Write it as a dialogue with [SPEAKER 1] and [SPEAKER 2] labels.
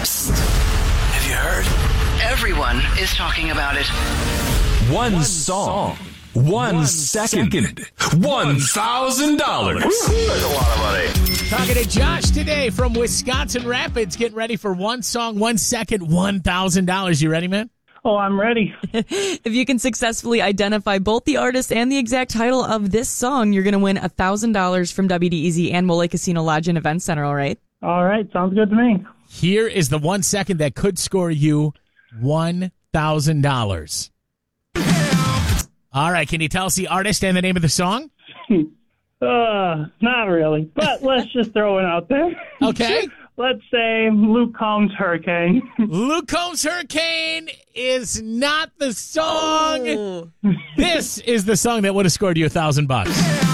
[SPEAKER 1] Have you heard?
[SPEAKER 2] Everyone is talking about it.
[SPEAKER 1] One song. 1 second. $1,000. That's a lot of money.
[SPEAKER 3] Talking to Josh today from Wisconsin Rapids, getting ready for 1 song, 1 second, $1,000. You ready, man?
[SPEAKER 4] Oh, I'm ready.
[SPEAKER 5] If you can successfully identify both the artist and the exact title of this song, you're going to win $1,000 from WDEZ and Mole Casino Lodge and Event Center, all right?
[SPEAKER 4] All right, sounds good to me.
[SPEAKER 3] Here is the 1 second that could score you $1,000. All right, can you tell us the artist and the name of the song?
[SPEAKER 4] Not really, but let's just throw it out there.
[SPEAKER 3] Okay.
[SPEAKER 4] Let's say Luke Combs' Hurricane.
[SPEAKER 3] Luke Combs' Hurricane is not the song.
[SPEAKER 5] Oh.
[SPEAKER 3] This is the song that would have scored you $1,000.